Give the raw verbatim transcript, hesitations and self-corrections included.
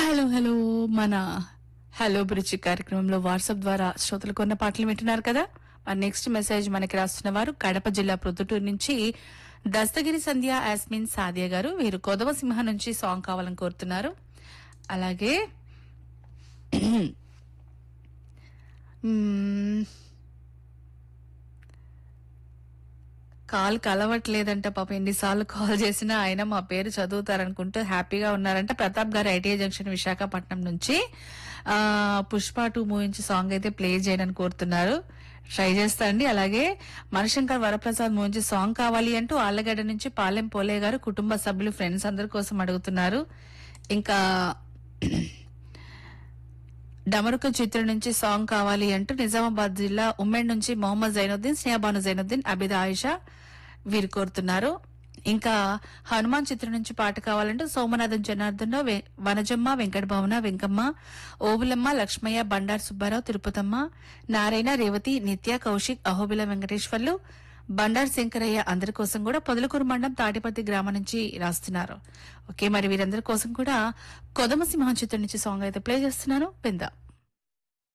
Hello hello మన hello bridge కార్యక్రమంలో WhatsApp ద్వారా శ్రోతలు కొన్న పాటలు వింటున్నారు కదా. మరి నెక్స్ట్ మెసేజ్ మనకి రాస్తున్న వారు కడప జిల్లా ప్రొద్దుటూరు నుంచి దస్తగిరి సంధ్య యాస్మిన్ సాదియా గారు. వీరు కొదవ సింహ నుంచి సాంగ్ కావాలని కోరుతున్నారు. అలాగే మ్మ్, కాల్ కలవట్లేదంట పాప. ఎన్నిసార్లు కాల్ చేసినా ఆయన మా పేరు చదువుతారనుకుంటూ హ్యాపీగా ఉన్నారంట. ప్రతాప్ గారు ఐటీఐ జంక్షన్ విశాఖపట్నం నుంచి ఆ పుష్ప టూ మూవీ నుంచి సాంగ్ అయితే ప్లే చేయడానికి కోరుతున్నారు. ట్రై చేస్తా అండి. అలాగే మనశంకర్ వరప్రసాద్ మూవీ నుంచి సాంగ్ కావాలి అంటూ ఆళ్లగడ్డ నుంచి పాలెం పోలే గారు కుటుంబ సభ్యులు ఫ్రెండ్స్ అందరి కోసం అడుగుతున్నారు. ఇంకా డమరుక చిత్రం నుంచి సాంగ్ కావాలి అంటూ నిజామాబాద్ జిల్లా ఉమ్మడి నుంచి మొహమ్మద్ జైనుద్దీన్, స్నేహబాను జైనుద్దీన్, అబిద ఆయిషా వీరు కోరుతున్నారు. ఇంకా హనుమాన్ చిత్రం నుంచి పాట కావాలంటూ సోమనాథం జనార్దన్ రావు, వె- వనజమ్మ, వెంకట భవన, వెంకమ్మ, ఓబులమ్మ, లక్ష్మయ్య, బండారు సుబ్బారావు, తిరుపతమ్మ, నారాయణ, రేవతి, నిత్య, కౌశిక్, అహోబిల వెంకటేశ్వర్లు, బండారు శంకరయ్య అందరి కోసం కూడా పొదలకూరు మండలం తాటిపత్తి గ్రామం నుంచి రాస్తున్నారు. ఓకే, మరి వీరందరి కోసం కూడా కొదమ సింహం చిత్రం నుంచి సాంగ్ అయితే ప్లే చేస్తున్నాను. విందాం.